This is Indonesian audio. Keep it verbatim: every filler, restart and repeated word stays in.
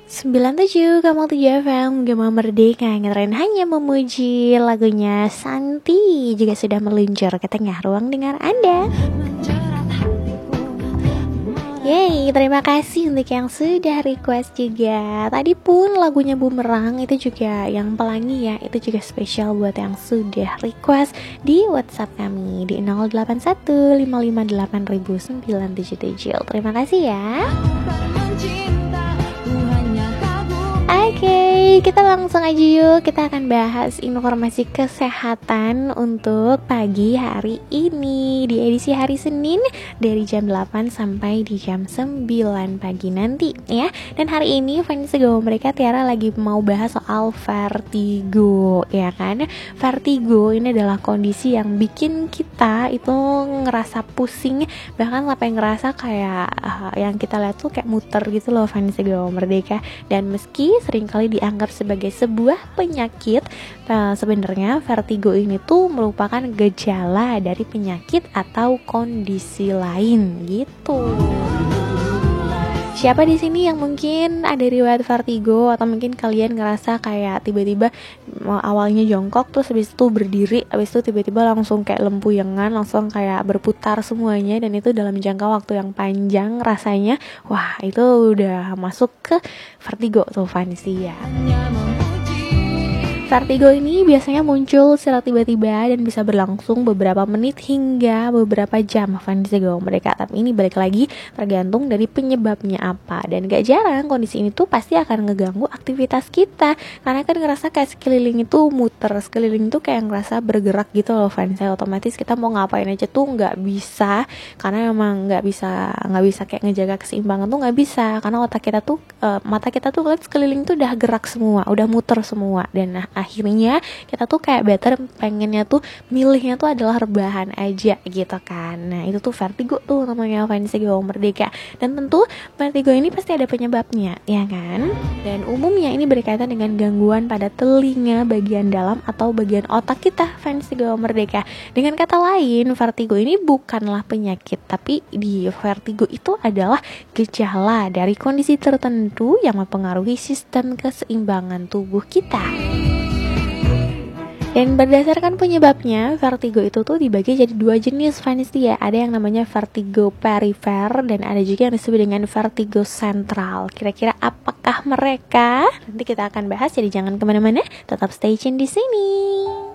sembilan puluh tujuh koma tujuh F M Gema Merdeka ngetren hanya memuji. Lagunya Santi juga sudah meluncur ke tengah ruang dengar Anda. Yeay, terima kasih untuk yang sudah request juga. Tadi pun lagunya Bumerang itu juga yang pelangi ya, itu juga spesial buat yang sudah request di WhatsApp kami di nol delapan satu lima lima delapan sembilan tujuh tujuh. Terima kasih ya. Oke, okay, kita langsung aja yuk. Kita akan bahas informasi kesehatan untuk pagi hari ini di edisi hari Senin dari jam delapan sampai di jam sembilan pagi nanti ya. Dan hari ini fans Gema Merdeka Tiara lagi mau bahas soal vertigo ya kan. Vertigo ini adalah kondisi yang bikin kita itu ngerasa pusing, bahkan sampai ngerasa kayak uh, yang kita lihat tuh kayak muter gitu loh fans Gema Merdeka. Dan meski sering kali dianggap sebagai sebuah penyakit, nah, sebenarnya vertigo ini tuh merupakan gejala dari penyakit atau kondisi lain gitu. Siapa di sini yang mungkin ada riwayat vertigo, atau mungkin kalian ngerasa kayak tiba-tiba awalnya jongkok terus habis itu berdiri, habis itu tiba-tiba langsung kayak lempuyengan, langsung kayak berputar semuanya, dan itu dalam jangka waktu yang panjang rasanya. Wah, itu udah masuk ke vertigo tuh Fancy ya. Vertigo ini biasanya muncul secara tiba-tiba dan bisa berlangsung beberapa menit hingga beberapa jam fans Gema Merdeka. Tapi ini balik lagi tergantung dari penyebabnya apa. Dan gak jarang kondisi ini tuh pasti akan ngeganggu aktivitas kita, karena kan ngerasa kayak sekeliling itu muter, sekeliling itu kayak ngerasa bergerak gitu loh fans. Otomatis kita mau ngapain aja tuh gak bisa, karena emang gak bisa gak bisa kayak ngejaga keseimbangan tuh gak bisa, karena otak kita tuh uh, mata kita tuh lihat sekeliling tuh udah gerak semua, udah muter semua. Dan nah akhirnya kita tuh kayak better pengennya tuh milihnya tuh adalah rebahan aja gitu kan. Nah itu tuh vertigo tuh namanya fans Gema Merdeka. Dan tentu vertigo ini pasti ada penyebabnya ya kan. Dan umumnya ini berkaitan dengan gangguan pada telinga bagian dalam atau bagian otak kita fans Gema Merdeka. Dengan kata lain, vertigo ini bukanlah penyakit, tapi di vertigo itu adalah gejala dari kondisi tertentu yang mempengaruhi sistem keseimbangan tubuh kita. Dan berdasarkan penyebabnya, vertigo itu tuh dibagi jadi dua jenis Vanesti ya. Ada yang namanya vertigo perifer dan ada juga yang disebut dengan vertigo sentral. Kira-kira apakah mereka? Nanti kita akan bahas, jadi jangan kemana-mana, tetap stay tune di sini.